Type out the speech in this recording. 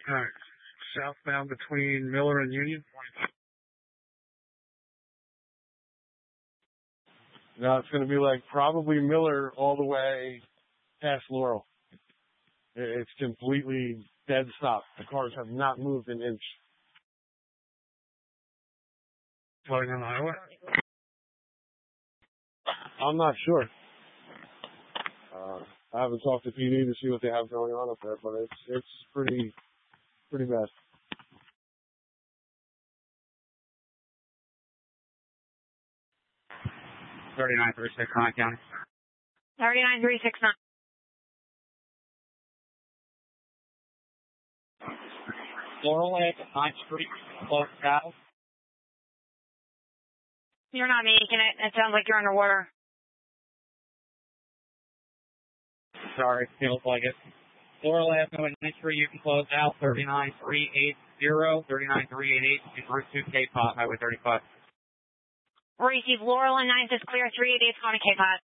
All right. Southbound between Miller and Union. Now it's going to be like probably Miller all the way past Laurel. It's completely dead stop. The cars have not moved an inch. Flooding on the highway? I'm not sure. I haven't talked to PD to see what they have going on up there, but it's pretty bad. $39.36 County. $39.369. Laurel at 9th Street, close south. You're not making it. It sounds like you're underwater. Sorry, feels like it. Laurel Avenue and 9th Street, you can close out 39380, 39388, and Route 2 Cape Cod, Highway 35. Receive Laurel and 9th is clear, 388 County Cape Cod.